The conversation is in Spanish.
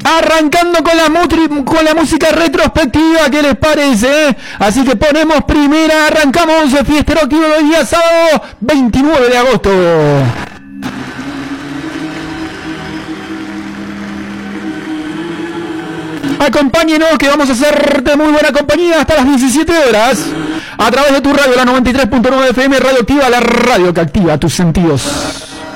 arrancando con la música retrospectiva, ¿qué les parece? Así que ponemos primera, arrancamos Fiestero Activo hoy día sábado 29 de agosto. Acompáñenos que vamos a hacer de muy buena compañía hasta las 17 horas a través de tu radio, la 93.9 FM Radio Activa, la radio que activa tus sentidos.